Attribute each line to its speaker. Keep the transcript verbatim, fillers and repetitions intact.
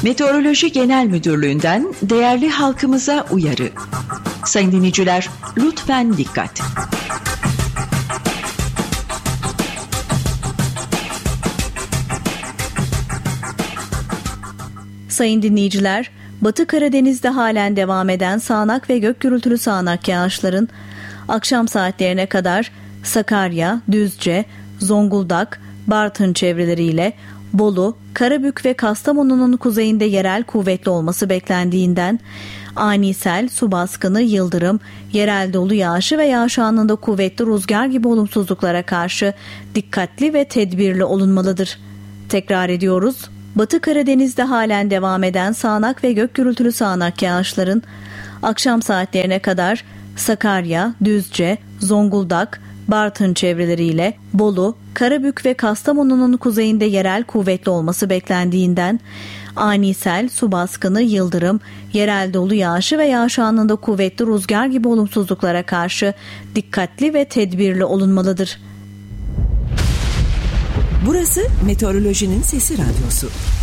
Speaker 1: Meteoroloji Genel Müdürlüğü'nden değerli halkımıza uyarı. Sayın dinleyiciler, lütfen dikkat.
Speaker 2: Sayın dinleyiciler, Batı Karadeniz'de halen devam eden sağanak ve gök gürültülü sağanak yağışların akşam saatlerine kadar Sakarya, Düzce, Zonguldak, Bartın çevreleriyle Bolu, Karabük ve Kastamonu'nun kuzeyinde yerel kuvvetli olması beklendiğinden ani sel, su baskını, yıldırım, yerel dolu yağışı ve yağış anında kuvvetli rüzgar gibi olumsuzluklara karşı dikkatli ve tedbirli olunmalıdır. Tekrar ediyoruz. Batı Karadeniz'de halen devam eden sağanak ve gök gürültülü sağanak yağışların akşam saatlerine kadar Sakarya, Düzce, Zonguldak, Bartın çevreleriyle Bolu, Karabük ve Kastamonu'nun kuzeyinde yerel kuvvetli olması beklendiğinden ani sel, su baskını, yıldırım, yerel dolu yağışı ve yağış anında kuvvetli rüzgar gibi olumsuzluklara karşı dikkatli ve tedbirli olunmalıdır.
Speaker 3: Burası Meteorolojinin Sesi Radyosu.